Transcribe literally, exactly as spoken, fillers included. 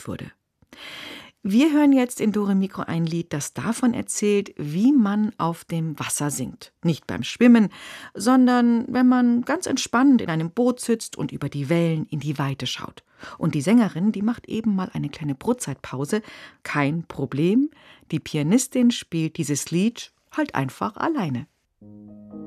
wurde. Wir hören jetzt in Dore Mikro ein Lied, das davon erzählt, wie man auf dem Wasser singt. Nicht beim Schwimmen, sondern wenn man ganz entspannt in einem Boot sitzt und über die Wellen in die Weite schaut. Und die Sängerin, die macht eben mal eine kleine Brotzeitpause. Kein Problem, die Pianistin spielt dieses Lied halt einfach alleine.